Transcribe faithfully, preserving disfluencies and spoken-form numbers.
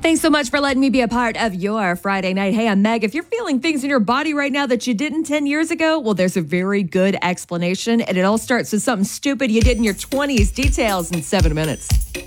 Thanks so much for letting me be a part of your Friday night. Hey, I'm Meg. If you're feeling things in your body right now that you didn't ten years ago, well, there's a very good explanation, and it all starts with something stupid you did in your twenties. Details in seven minutes.